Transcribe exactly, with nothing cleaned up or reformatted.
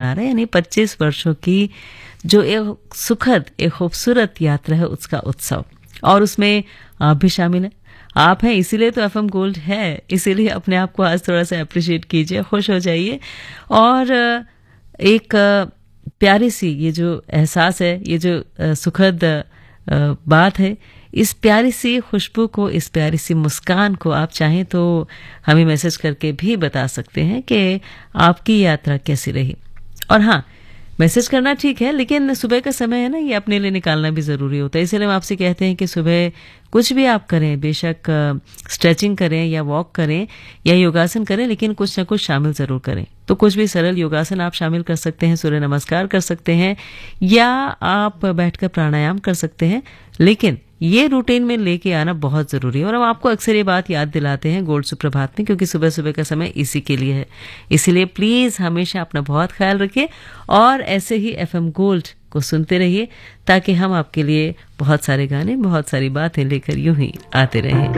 आ रहा है, यानी पच्चीस वर्षों की जो एक सुखद, एक खूबसूरत यात्रा है, उसका उत्सव। और उसमें आप भी शामिल हैं, आप हैं, इसीलिए तो एफएम गोल्ड है। इसीलिए अपने आप को आज थोड़ा सा अप्रिशिएट कीजिए, खुश हो जाइए। और एक प्यारी सी ये जो एहसास है, ये जो सुखद बात है, इस प्यारी सी खुशबू को, इस प्यारी सी मुस्कान को आप चाहें तो हमें मैसेज करके भी बता सकते हैं कि आपकी यात्रा कैसी रही। और हाँ, मैसेज करना ठीक है, लेकिन सुबह का समय है ना, ये अपने लिए निकालना भी ज़रूरी होता है। इसलिए हम आपसे कहते हैं कि सुबह कुछ भी आप करें, बेशक स्ट्रेचिंग करें या वॉक करें या योगासन करें, लेकिन कुछ ना कुछ शामिल ज़रूर करें। तो कुछ भी सरल योगासन आप शामिल कर सकते हैं, सूर्य नमस्कार कर सकते हैं, या आप बैठकर प्राणायाम कर सकते हैं, लेकिन ये रूटीन में लेके आना बहुत ज़रूरी है। और हम आपको अक्सर ये बात याद दिलाते हैं गोल्ड सुप्रभात में, क्योंकि सुबह सुबह का समय इसी के लिए है। इसीलिए प्लीज़ हमेशा अपना बहुत ख्याल रखिए और ऐसे ही एफएम गोल्ड को सुनते रहिए, ताकि हम आपके लिए बहुत सारे गाने, बहुत सारी बातें लेकर यूं ही आते रहें।